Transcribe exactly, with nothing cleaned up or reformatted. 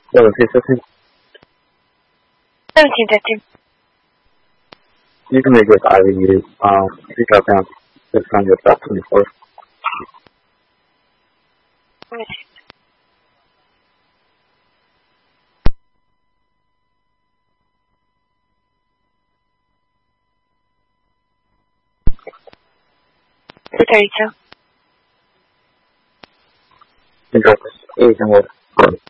对，我可以收听。 对不起，再见。 You can make it I V uh pick up down this on your top twenty four. 对不起。再等一下。 那个 A 跟我